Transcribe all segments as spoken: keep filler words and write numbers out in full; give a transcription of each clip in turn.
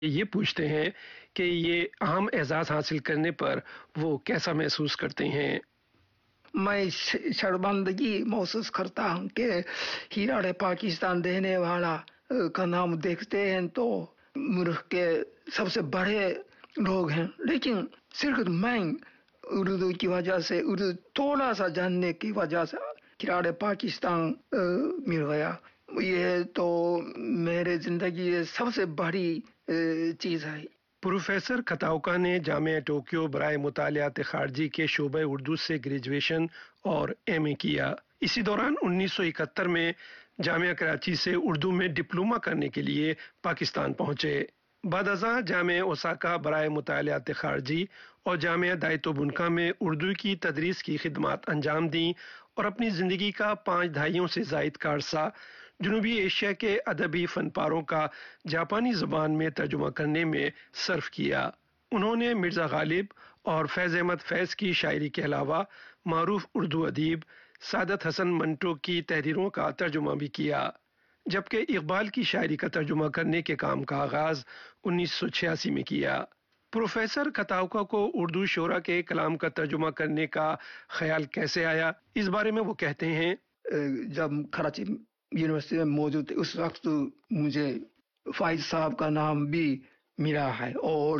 یہ پوچھتے ہیں کہ یہ اہم اعزاز حاصل کرنے پر وہ کیسا محسوس کرتے ہیں۔ میں شرمندگی محسوس کرتا ہوں کہ ہیرا پاکستان دینے والا کا نام دیکھتے ہیں تو ملک کے سب سے بڑے لوگ ہیں، لیکن صرف میں اردو کی وجہ سے، اردو تھوڑا سا جاننے کی وجہ سے کھلاڑی پاکستان مل گیا۔ یہ تو میرے زندگی سب سے بڑی چیز ہے۔ پروفیسر کتاؤکا نے جامعہ ٹوکیو برائے مطالعات خارجی کے شعبہ اردو سے گریجویشن اور ایم اے کیا۔ اسی دوران انیس سو اکہتر میں جامعہ کراچی سے اردو میں ڈپلومہ کرنے کے لیے پاکستان پہنچے۔ بعد ازاں جامعہ اوساکا برائے مطالعات خارجی اور جامعہ دائتو بنکا میں اردو کی تدریس کی خدمات انجام دیں اور اپنی زندگی کا پانچ دہائیوں سے زائد کا عرصہ جنوبی ایشیا کے ادبی فن پاروں کا جاپانی زبان میں ترجمہ کرنے میں صرف کیا۔ انہوں نے مرزا غالب اور فیض احمد فیض کی شاعری کے علاوہ معروف اردو ادیب سعادت حسن منٹو کی تحریروں کا ترجمہ بھی کیا، جبکہ اقبال کی شاعری کا ترجمہ کرنے کے کام کا آغاز انیس سو چھیاسی میں کیا۔ پروفیسر کتاؤکا کو اردو شعرا کے کلام کا ترجمہ کرنے کا خیال کیسے آیا، اس بارے میں وہ کہتے ہیں۔ جب کراچی یونیورسٹی میں موجود تھے اس وقت مجھے فائز صاحب کا نام بھی ملا ہے، اور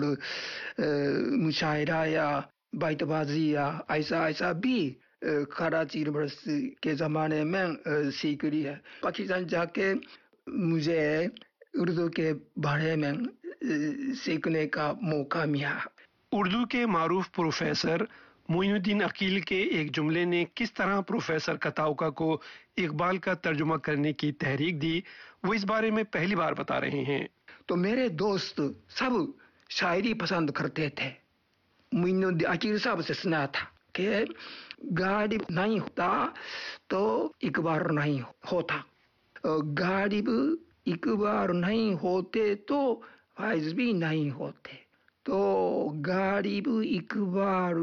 مشاعرہ یا بیت بازی یا ایسا ایسا بھی کراچی یونیورسٹی کے زمانے میں سیکھ لی ہے۔ پاکستان جا کے مجھے اردو کے بارے میں سیکھنے کا موقع ملا۔ اردو کے معروف پروفیسر معین الدین عقیل کے ایک جملے نے کس طرح پروفیسر کتاؤکا کو اقبال کا ترجمہ کرنے کی تحریک دی، وہ اس بارے میں پہلی بار بتا رہے ہیں۔ تو میرے دوست سب شاعری پسند کرتے تھے۔ معین الدین عقیل صاحب سے سنا تھا کہ غالب نہیں ہوتا تو اقبال نہیں ہوتا، غالب اقبال نہیں ہوتے تو فائز بھی نہیں ہوتے، تو غالب اقبال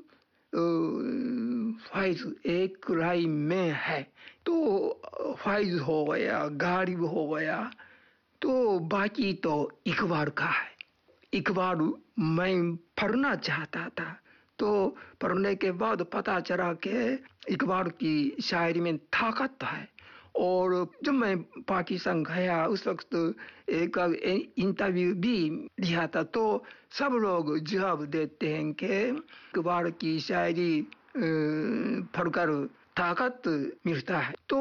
فائز ایک رائی میں ہے، تو فائز ہو گیا، غالب ہو گیا، تو باقی تو اقبال کا ہے۔ اقبال میں پڑھنا چاہتا تھا، تو پڑھنے کے بعد پتہ چلا کہ اقبال کی شاعری میں طاقت ہے، اور جب میں پاکستان گیا اس وقت ایک انٹرویو بھی لیا تھا، تو سب لوگ جواب دیتے ہیں کہ اقبال کی شاعری پڑھ کر طاقت ملتا ہے، تو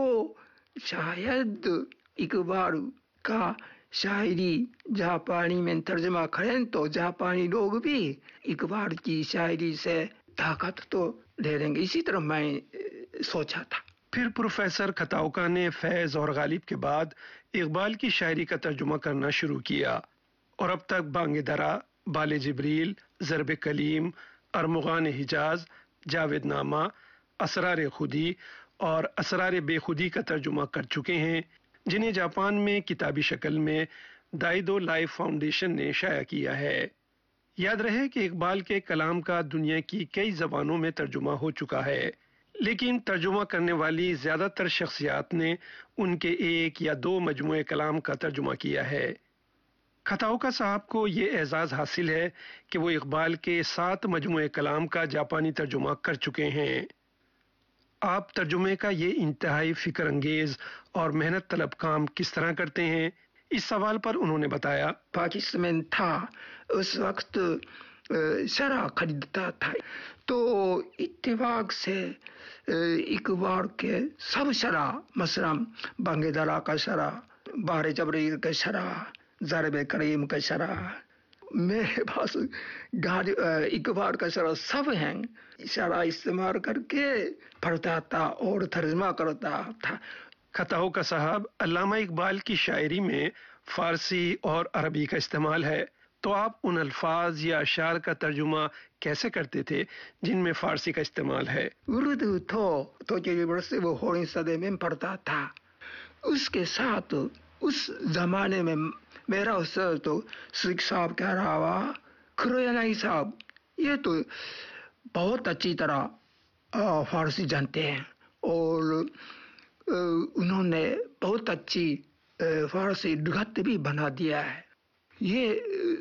شاید اقبال کا شاعری جاپانی میں ترجمہ کریں تو جاپانی لوگ بھی اقبال کی شاعری سے طاقت تو لے لیں گے، اسی طرح میں سوچا تھا۔ پھر پروفیسر کتاؤکا نے فیض اور غالب کے بعد اقبال کی شاعری کا ترجمہ کرنا شروع کیا، اور اب تک بانگ درا، بال جبریل، ضرب کلیم، ارمغان حجاز، جاوید نامہ، اسرار خودی اور اسرار بے خودی کا ترجمہ کر چکے ہیں، جنہیں جاپان میں کتابی شکل میں دائدو لائف فاؤنڈیشن نے شائع کیا ہے۔ یاد رہے کہ اقبال کے کلام کا دنیا کی کئی زبانوں میں ترجمہ ہو چکا ہے، لیکن ترجمہ کرنے والی زیادہ تر شخصیات نے ان کے ایک یا دو مجموعے کلام کا ترجمہ کیا ہے۔ کتاؤکا صاحب کو یہ اعزاز حاصل ہے کہ وہ اقبال کے سات مجموعے کلام کا جاپانی ترجمہ کر چکے ہیں۔ آپ ترجمے کا یہ انتہائی فکر انگیز اور محنت طلب کام کس طرح کرتے ہیں، اس سوال پر انہوں نے بتایا۔ پاکستان میں تھا اس وقت شرح خریدتا تھا، تو اتفاق سے اقبال کے سب شرح، مثلا بانگ درا کا شرح، بال جبریل کا شرح، ضرب کلیم کا شرح، میرے پاس اقبال کا شرح سب ہیں، شرح استعمال کر کے پڑھتا تھا اور ترجمہ کرتا تھا۔ کتاؤکا صاحب، علامہ اقبال کی شاعری میں فارسی اور عربی کا استعمال ہے، تو آپ ان الفاظ یا اشعار کا ترجمہ کیسے کرتے تھے جن میں فارسی کا استعمال ہے؟ اردو تو ٹوکیو یونیورسٹی وہ ہوئی صدی میں پڑھتا تھا، اس کے ساتھ اس زمانے میں میرا استاد تو سکھ صاحب کے علاوہ کھرویانائی صاحب، یہ تو بہت اچھی طرح فارسی جانتے ہیں، اور انہوں نے بہت اچھی فارسی لغت بھی بنا دیا ہے۔ یہ